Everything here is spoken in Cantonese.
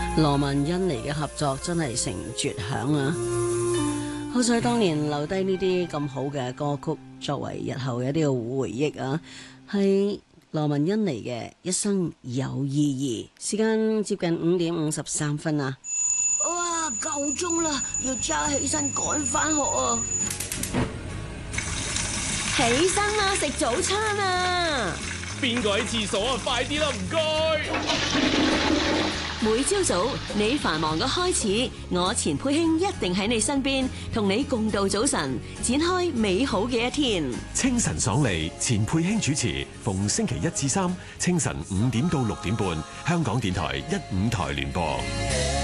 羅文欣妮嘅合作真係成絕響啊！好彩當年留低呢啲咁好嘅歌曲，作為日後嘅一啲回憶啊，係羅文欣妮嘅一生有意義。時間接近5:53啊！ 哇，夠鐘啦，要揸起身趕返學啊！起身啦，食早餐啊！ 邊個喺廁所啊？快啲啦，唔該！ 每朝早你繁忙嘅開始，我錢佩卿一定喺你身邊，同你共度早晨，展開美好嘅一天。 清晨爽利，錢佩卿主持，逢星期1至3清晨5點到6點半，香港電台15台聯播。